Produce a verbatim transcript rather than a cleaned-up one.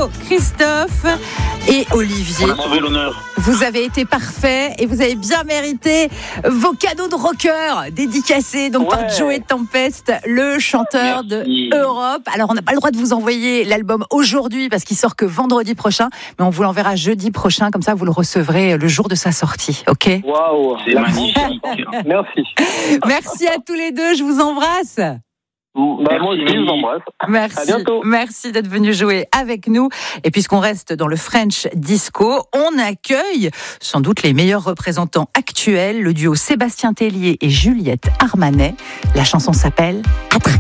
Christophe et Olivier. On a sauvé l'honneur. Vous avez été parfaits et vous avez bien mérité vos cadeaux de rocker dédicacés donc Ouais. par Joey Tempest, le chanteur Merci. de Europe. Alors on n'a pas le droit de vous envoyer l'album aujourd'hui parce qu'il sort que vendredi prochain, mais on vous l'enverra jeudi prochain, comme ça vous le recevrez le jour de sa sortie, ok? Waouh. C'est magnifique. Merci. Merci à tous les deux, je vous embrasse. Bah, moi aussi, je vous embrasse. Merci, À bientôt. merci d'être venu jouer avec nous. Et puisqu'on reste dans le French Disco, on accueille sans doute les meilleurs représentants actuels, le duo Sébastien Tellier et Juliette Armanet. La chanson s'appelle Attraction.